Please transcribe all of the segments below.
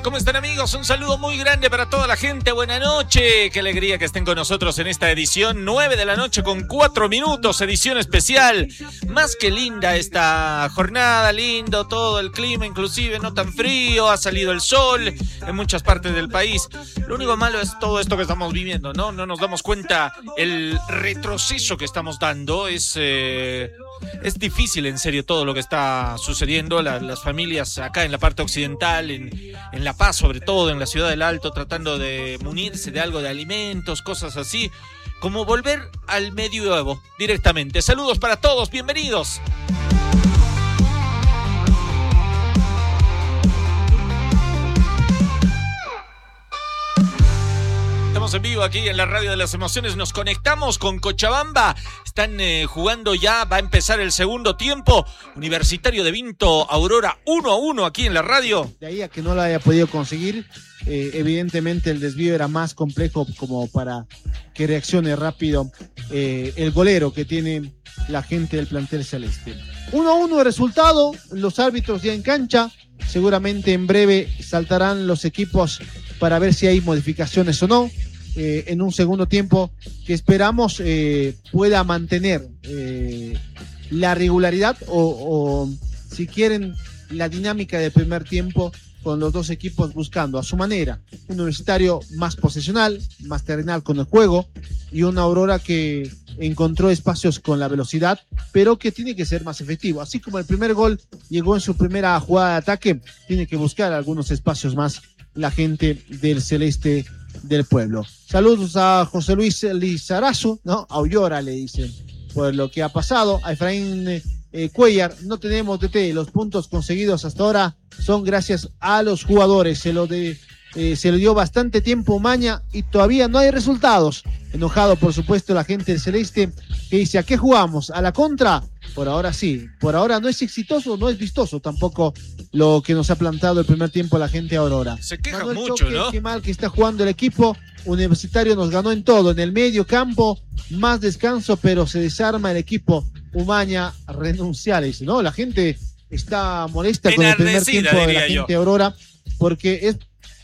¿Cómo están, amigos? Un saludo muy grande para toda la gente. Buena noche. Qué alegría que estén con nosotros en esta edición 9 de la noche con 4 minutos, edición especial. Más que linda esta jornada, lindo todo el clima, inclusive no tan frío, ha salido el sol en muchas partes del país. Lo único malo es todo esto que estamos viviendo, ¿no? No nos damos cuenta el retroceso que estamos dando. Es difícil, en serio, todo lo que está sucediendo. Las familias acá en la parte occidental, en La Paz, sobre todo en la ciudad del Alto, tratando de munirse de algo de alimentos, cosas así, como volver al medioevo directamente. Saludos para todos, bienvenidos. Estamos en vivo aquí en la Radio de las Emociones, nos conectamos con Cochabamba, están jugando ya, va a empezar el segundo tiempo. Universitario de Vinto, Aurora 1-1 aquí en la radio. De ahí a que no la haya podido conseguir, evidentemente el desvío era más complejo como para que reaccione rápido el golero que tiene la gente del plantel celeste. 1-1 el resultado, los árbitros ya en cancha, seguramente en breve saltarán los equipos para ver si hay modificaciones o no. En un segundo tiempo que esperamos pueda mantener la regularidad o si quieren la dinámica del primer tiempo, con los dos equipos buscando a su manera un Universitario más posesional, más terrenal con el juego, y una Aurora que encontró espacios con la velocidad, pero que tiene que ser más efectivo. Así como el primer gol llegó en su primera jugada de ataque, tiene que buscar algunos espacios más la gente del Celeste del Pueblo. Saludos a José Luis Lizarazu, ¿no? A Aurora le dicen, por lo que ha pasado. A Efraín Cuellar, no tenemos DT, los puntos conseguidos hasta ahora son gracias a los jugadores. Se le dio bastante tiempo Maña y todavía no hay resultados. Enojado, por supuesto, la gente del Celeste, que dice: ¿a qué jugamos? ¿A la contra? Por ahora sí, por ahora no es exitoso, no es vistoso tampoco lo que nos ha plantado el primer tiempo la gente de Aurora. Se queja Manuel mucho, Choque, ¿no? Qué mal que está jugando el equipo. Universitario nos ganó en todo, en el medio campo, más descanso, pero se desarma el equipo. Umaña renunciar, dice, ¿no? La gente está molesta con el primer tiempo de la gente de Aurora, porque es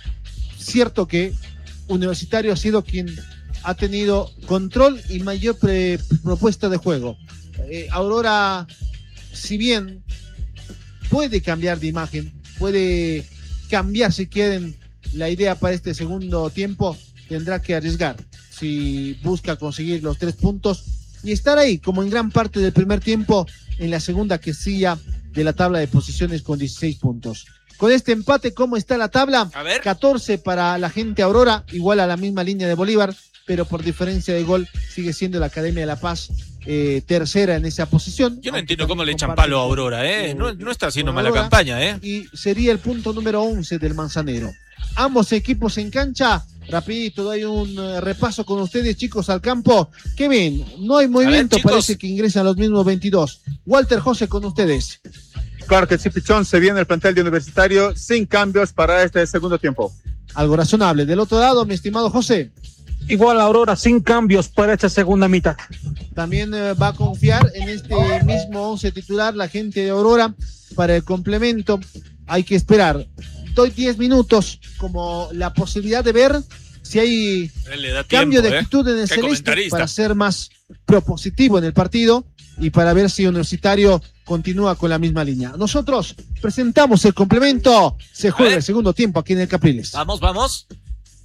cierto que Universitario ha sido quien ha tenido control y mayor propuesta de juego. Aurora, si bien puede cambiar de imagen, puede cambiar si quieren la idea para este segundo tiempo, tendrá que arriesgar si busca conseguir los 3 puntos y estar ahí, como en gran parte del primer tiempo, en la segunda casilla de la tabla de posiciones con 16 puntos. Con este empate, ¿cómo está la tabla? 14 para la gente Aurora, igual a la misma línea de Bolívar, pero por diferencia de gol sigue siendo la Academia de La Paz tercera en esa posición. Yo no entiendo cómo le echan palo a Aurora, no está haciendo mala campaña, Y sería el punto número 11 del Manzanero. Ambos equipos en cancha. Rapidito, doy un repaso con ustedes, chicos, al campo. Qué bien, no hay movimiento, parece que ingresan los mismos 22. Walter José, con ustedes. Claro que sí, Pichón, se viene el plantel de Universitario sin cambios para este segundo tiempo. Algo razonable. Del otro lado, mi estimado José. Igual Aurora, sin cambios para esta segunda mitad. También va a confiar en este mismo 11 titular la gente de Aurora para el complemento. Hay que esperar. Doy 10 minutos como la posibilidad de ver si hay cambio de actitud en el Celeste para ser más propositivo en el partido y para ver si Universitario continúa con la misma línea. Nosotros presentamos el complemento. Se juega el segundo tiempo aquí en el Capriles. Vamos.